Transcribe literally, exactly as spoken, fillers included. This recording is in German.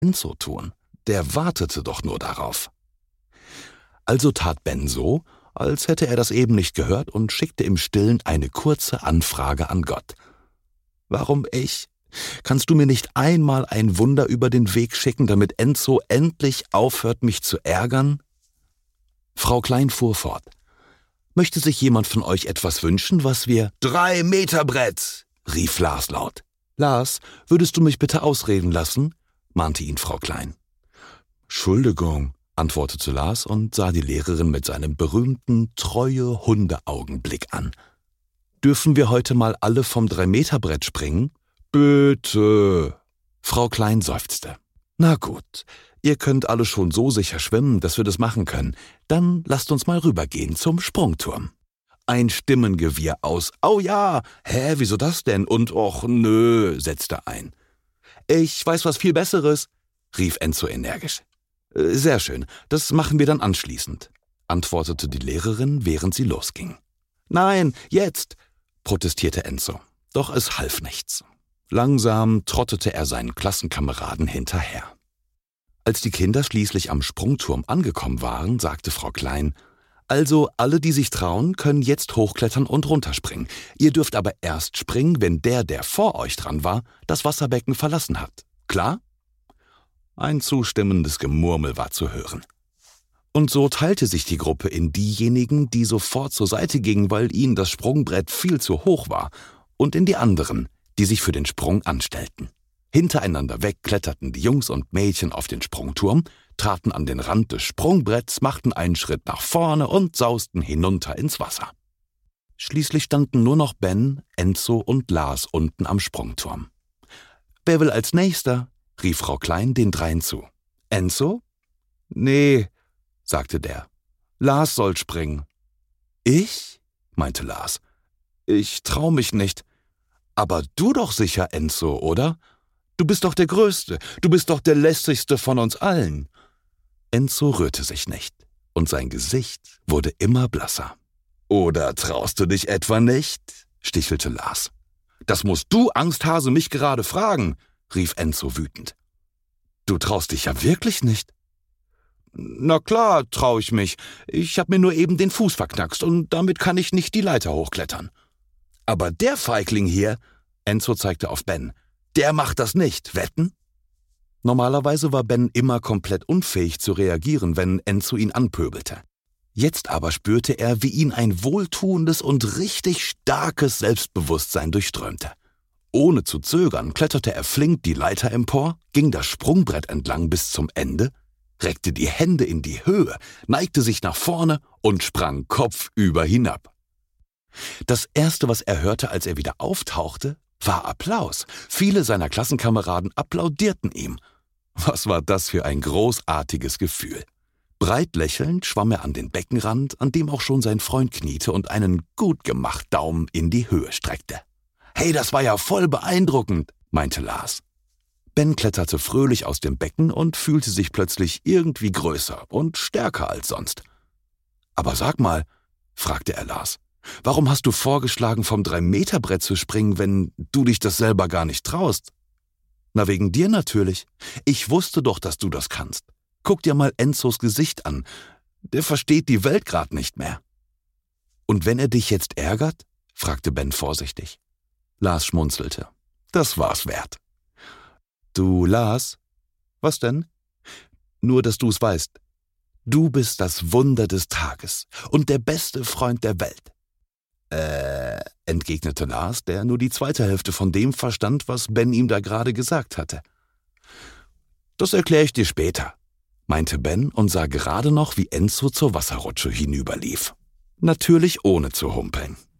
Enzo tun? Der wartete doch nur darauf. Also tat Ben so, als hätte er das eben nicht gehört und schickte im Stillen eine kurze Anfrage an Gott. »Warum ich? Kannst du mir nicht einmal ein Wunder über den Weg schicken, damit Enzo endlich aufhört, mich zu ärgern?« Frau Klein fuhr fort. »Möchte sich jemand von euch etwas wünschen, was wir...« »Drei Meter Brett«, rief Lars laut. »Lars, würdest du mich bitte ausreden lassen?« mahnte ihn Frau Klein. »Entschuldigung«, antwortete Lars und sah die Lehrerin mit seinem berühmten, treue Hundeaugenblick an. »Dürfen wir heute mal alle vom Drei-Meter-Brett springen?« »Bitte!« Frau Klein seufzte. »Na gut, ihr könnt alle schon so sicher schwimmen, dass wir das machen können. Dann lasst uns mal rübergehen zum Sprungturm.« Ein Stimmengewirr aus »Au ja! Hä, wieso das denn?« und »Och nö«, setzte ein. »Ich weiß was viel Besseres«, rief Enzo energisch. »Sehr schön, das machen wir dann anschließend«, antwortete die Lehrerin, während sie losging. »Nein, jetzt«, protestierte Enzo. Doch es half nichts. Langsam trottete er seinen Klassenkameraden hinterher. Als die Kinder schließlich am Sprungturm angekommen waren, sagte Frau Klein, »Also alle, die sich trauen, können jetzt hochklettern und runterspringen. Ihr dürft aber erst springen, wenn der, der vor euch dran war, das Wasserbecken verlassen hat. Klar?« Ein zustimmendes Gemurmel war zu hören. Und so teilte sich die Gruppe in diejenigen, die sofort zur Seite gingen, weil ihnen das Sprungbrett viel zu hoch war, und in die anderen, die sich für den Sprung anstellten. Hintereinander weg kletterten die Jungs und Mädchen auf den Sprungturm, traten an den Rand des Sprungbretts, machten einen Schritt nach vorne und sausten hinunter ins Wasser. Schließlich standen nur noch Ben, Enzo und Lars unten am Sprungturm. »Wer will als Nächster?« rief Frau Klein den dreien zu. »Enzo?« »Nee«, sagte der. »Lars soll springen.« »Ich?«, meinte Lars. »Ich trau mich nicht.« »Aber du doch sicher, Enzo, oder? Du bist doch der Größte, du bist doch der lässigste von uns allen.« Enzo rührte sich nicht, und sein Gesicht wurde immer blasser. »Oder traust du dich etwa nicht?«, stichelte Lars. »Das musst du, Angsthase, mich gerade fragen«, rief Enzo wütend. »Du traust dich ja wirklich nicht?« »Na klar, trau ich mich. Ich hab mir nur eben den Fuß verknackst und damit kann ich nicht die Leiter hochklettern.« »Aber der Feigling hier«, Enzo zeigte auf Ben, »der macht das nicht, wetten?« Normalerweise war Ben immer komplett unfähig zu reagieren, wenn Enzo ihn anpöbelte. Jetzt aber spürte er, wie ihn ein wohltuendes und richtig starkes Selbstbewusstsein durchströmte. Ohne zu zögern kletterte er flink die Leiter empor, ging das Sprungbrett entlang bis zum Ende, reckte die Hände in die Höhe, neigte sich nach vorne und sprang kopfüber hinab. Das Erste, was er hörte, als er wieder auftauchte, war Applaus. Viele seiner Klassenkameraden applaudierten ihm. Was war das für ein großartiges Gefühl? Breit lächelnd schwamm er an den Beckenrand, an dem auch schon sein Freund kniete und einen gut gemacht Daumen in die Höhe streckte. »Hey, das war ja voll beeindruckend«, meinte Lars. Ben kletterte fröhlich aus dem Becken und fühlte sich plötzlich irgendwie größer und stärker als sonst. »Aber sag mal«, fragte er Lars, »warum hast du vorgeschlagen, vom Drei-Meter-Brett zu springen, wenn du dich das selber gar nicht traust?« »Na, wegen dir natürlich. Ich wusste doch, dass du das kannst. Guck dir mal Enzos Gesicht an. Der versteht die Welt grad nicht mehr.« »Und wenn er dich jetzt ärgert?«, fragte Ben vorsichtig. Lars schmunzelte. »Das war's wert.« »Du, Lars?« »Was denn?« »Nur, dass du's weißt. Du bist das Wunder des Tages und der beste Freund der Welt.« Äh, entgegnete Lars, der nur die zweite Hälfte von dem verstand, was Ben ihm da gerade gesagt hatte. »Das erkläre ich dir später«, meinte Ben und sah gerade noch, wie Enzo zur Wasserrutsche hinüberlief. Natürlich ohne zu humpeln.